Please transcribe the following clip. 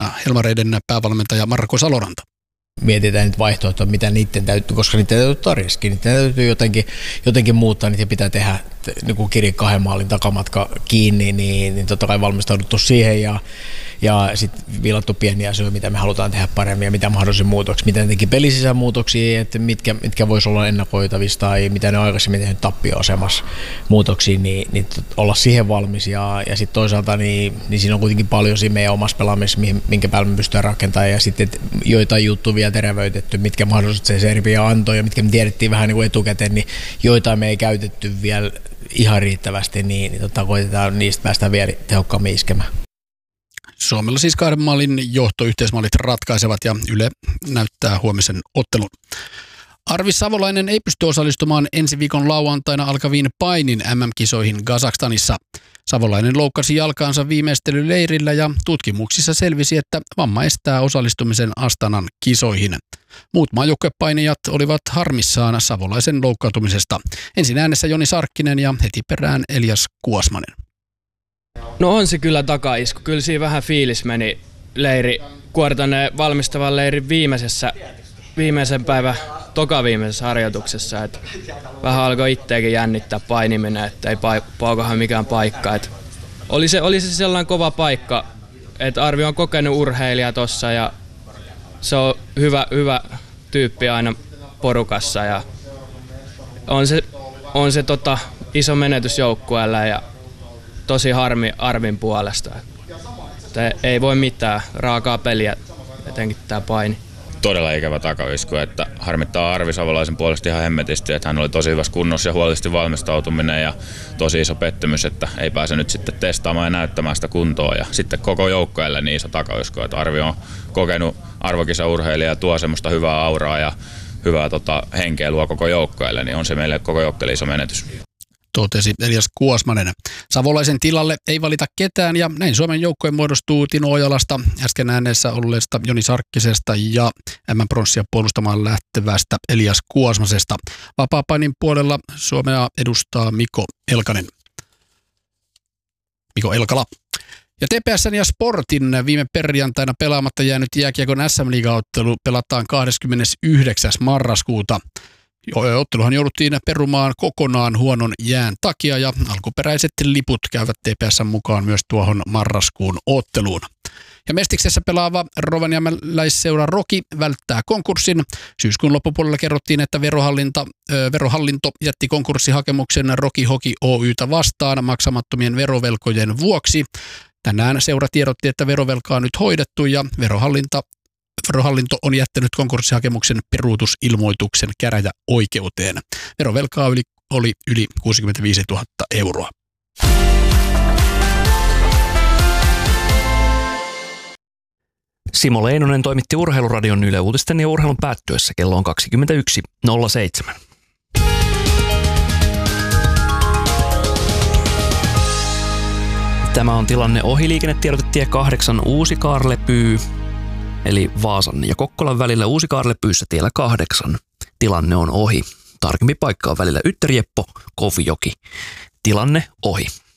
Helmareiden päävalmentaja Marko Saloranta. Mietitään nyt vaihtoehtoja, mitä niiden täytyy, koska niiden täytyy tarjoskin. Niiden täytyy jotenkin muuttaa, niitä pitää tehdä niin kuin Kirin 2 maalin takamatka kiinni, niin totta kai valmistauduttu siihen ja sitten viilattu pieniä asioita, mitä me halutaan tehdä paremmin ja mitä mahdollisia muutoksia, mitä teki pelisisään muutoksia, että mitkä voisi olla ennakoitavissa tai mitä ne on aikaisemmin tehnyt tappio-asemassa muutoksia, niin olla siihen valmis ja sitten toisaalta niin siinä on kuitenkin paljon siinä meidän omassa pelaamisessa, minkä päälle me pystytään rakentamaan ja sitten joitain juttuja vielä terveytetty, mitkä mahdollisesti se Serbia antoi ja mitkä me tiedettiin vähän niin kuin etukäteen, niin joitain me ei käytetty vielä ihan riittävästi, niin koitetaan niistä päästä vielä tehokkaammin iskemään. Suomella siis 2 maalin johto, yhteismaalit ratkaisevat ja Yle näyttää huomisen ottelun. Arvi Savolainen ei pysty osallistumaan ensi viikon lauantaina alkaviin painin MM-kisoihin Kazakstanissa. Savolainen loukkasi jalkaansa viimeistelyleirillä ja tutkimuksissa selvisi, että vamma estää osallistumisen Astanan kisoihin. Muut maajoukkuepainijat olivat harmissaan Savolaisen loukkaantumisesta. Ensin äänessä Joni Sarkkinen ja heti perään Elias Kuosmanen. No on se kyllä takaisku. Kyllä siinä vähän fiilis meni Kuortaneen valmistavan leirin viimeisen päivän tokaviimeisessä harjoituksessa. Et vähän alkoi itseäkin jännittää painiminen, että ei paukahan mikään paikka. Et oli se sellainen kova paikka, että Arvi on kokenut urheilija tossa ja se on hyvä tyyppi aina porukassa ja on se iso menetys joukkueelle ja tosi harmi Arvin puolesta. Ei voi mitään, raakaa peliä, etenkin tää paini. Todella ikävä takaisku, että harmittaa Arvi Savolaisen puolesta ihan hemmetisti, että hän oli tosi hyvässä kunnossa ja huolellisesti valmistautuminen ja tosi iso pettymys, että ei pääse nyt sitten testaamaan ja näyttämään sitä kuntoa ja sitten koko joukkueelle niin iso takaisku, että Arvi on kokenut arvokisaurheilija ja tuo semmoista hyvää auraa ja hyvää henkeä luo koko joukkueelle, niin on se meille koko joukkueelle iso menetys. Totesi Elias Kuosmanen. Savolaisen tilalle ei valita ketään ja näin Suomen joukkue muodostuu Tino Ojalasta, äsken äänessä olleesta Joni Sarkkisesta ja M-pronssia puolustamaan lähtevästä Elias Kuosmasesta. Vapaapainin puolella Suomea edustaa Mikko Elkala. Ja TPS:n ja Sportin viime perjantaina pelaamatta jäänyt jääkiekon SM-liigaottelu pelataan 29. marraskuuta. Otteluhan jouduttiin perumaan kokonaan huonon jään takia ja alkuperäiset liput käyvät TPS:n mukaan myös tuohon marraskuun otteluun. Ja Mestiksessä pelaava rovaniemeläisseura Roki välttää konkurssin. Syyskuun loppupuolella kerrottiin, että verohallinto jätti konkurssihakemuksen Roki Hoki Oy:tä vastaan maksamattomien verovelkojen vuoksi. Tänään seura tiedotti, että verovelkaa on nyt hoidettu ja verohallinto on jättänyt konkurssihakemuksen peruutusilmoituksen käräjäoikeuteen. Verovelkaa oli yli 65 000 euroa. Simo Leinonen toimitti Urheiluradion Yle Uutisten ja urheilun päättyessä. Kello on 21.07. Tämä on tilanne ohi liikennetiedotetie 8 Uusi-Kaarlepyy, eli Vaasan ja Kokkolan välillä Uusi-Kaarlepyyssä tiellä 8. Tilanne on ohi. Tarkempi paikka on välillä Ytterjeppo, Kovjoki. Tilanne ohi.